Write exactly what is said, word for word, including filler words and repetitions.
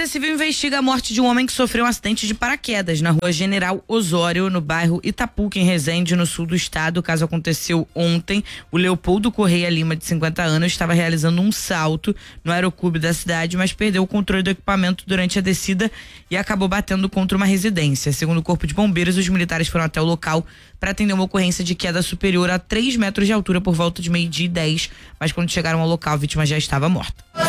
Polícia Civil investiga a morte de um homem que sofreu um acidente de paraquedas na rua General Osório, no bairro Itapuca, em Resende, no sul do estado. O caso aconteceu ontem. O Leopoldo Correia Lima, de cinquenta anos, estava realizando um salto no aeroclube da cidade, mas perdeu o controle do equipamento durante a descida e acabou batendo contra uma residência. Segundo o Corpo de Bombeiros, os militares foram até o local para atender uma ocorrência de queda superior a três metros de altura por volta de meio-dia e dez, mas quando chegaram ao local, a vítima já estava morta.